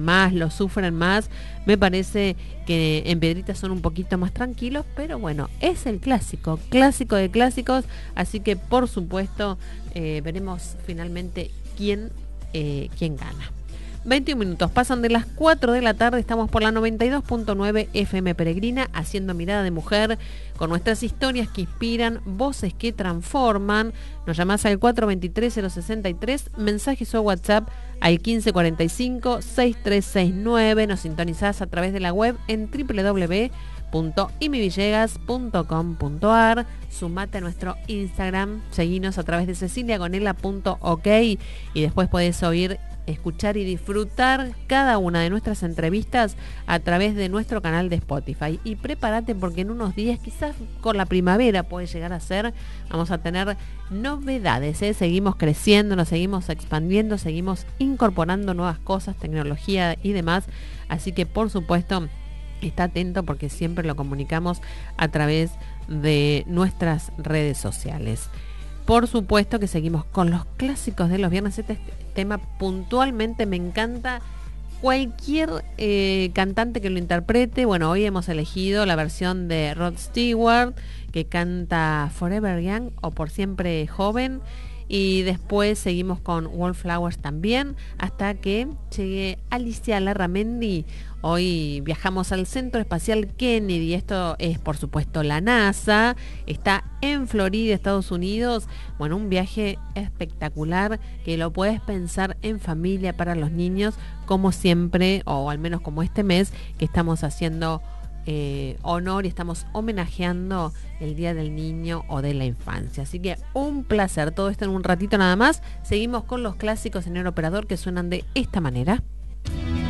más, lo sufren más. Me parece que en Piedritas son un poquito más tranquilos, pero bueno, es el clásico de clásicos, así que por supuesto veremos finalmente quién gana. 21 minutos, pasan de las 4 de la tarde, estamos por la 92.9 FM Peregrina, haciendo Mirada de Mujer, con nuestras historias que inspiran, voces que transforman. Nos llamás al 423-063, mensajes o WhatsApp al 1545-6369, nos sintonizás a través de la web en www.imivillegas.com.ar, sumate a nuestro Instagram, seguinos a través de ceciliagonela.ok y después podés escuchar y disfrutar cada una de nuestras entrevistas a través de nuestro canal de Spotify. Y prepárate porque en unos días, quizás con la primavera puede llegar a ser, vamos a tener novedades, seguimos creciendo, nos seguimos expandiendo, seguimos incorporando nuevas cosas, tecnología y demás, así que por supuesto está atento porque siempre lo comunicamos a través de nuestras redes sociales. Por supuesto que seguimos con los clásicos de los viernes. Este tema puntualmente me encanta. Cualquier cantante que lo interprete. Bueno, hoy hemos elegido la versión de Rod Stewart, que canta Forever Young o Por Siempre Joven. Y después seguimos con Wallflowers también, hasta que llegue Alicia Larramendi. Hoy viajamos al Centro Espacial Kennedy, esto es por supuesto la NASA, está en Florida, Estados Unidos. Bueno, un viaje espectacular que lo puedes pensar en familia para los niños, como siempre, o al menos como este mes, que estamos haciendo honor y estamos homenajeando el Día del Niño o de la Infancia. Así que un placer, todo esto en un ratito nada más. Seguimos con los clásicos, señor operador, que suenan de esta manera.